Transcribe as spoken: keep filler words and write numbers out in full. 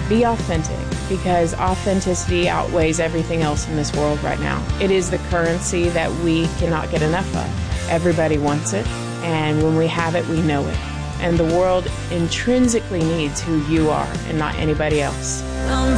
Be authentic, because authenticity outweighs everything else in this world right now. It is the currency that we cannot get enough of. Everybody wants it, and when we have it, we know it. And the world intrinsically needs who you are and not anybody else.